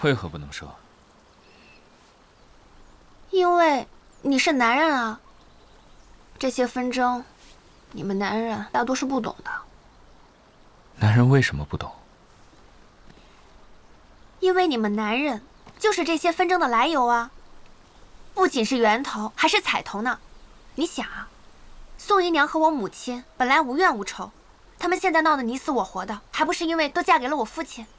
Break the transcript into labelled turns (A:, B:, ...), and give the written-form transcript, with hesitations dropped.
A: 为何不能说？
B: 因为你是男人啊。这些纷争，你们男人大多是不懂的。
A: 男人为什么不懂？
B: 因为你们男人就是这些纷争的来由啊，不仅是源头，还是彩头呢。你想啊，宋姨娘和我母亲本来无怨无仇，他们现在闹得你死我活的，还不是因为都嫁给了我父亲？